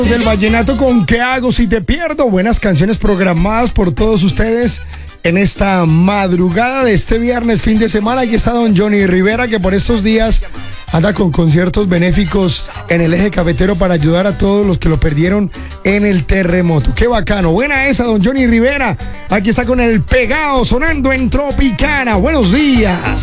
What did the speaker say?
Del vallenato con ¿Qué hago si te pierdo? Buenas canciones programadas por todos ustedes en esta madrugada de este viernes, fin de semana. Aquí está don Johnny Rivera, que por estos días anda con conciertos benéficos en el eje cafetero para ayudar a todos los que lo perdieron en el terremoto. ¡Qué bacano! Buena esa, don Johnny Rivera. Aquí está con el pegado sonando en Tropicana. Buenos días.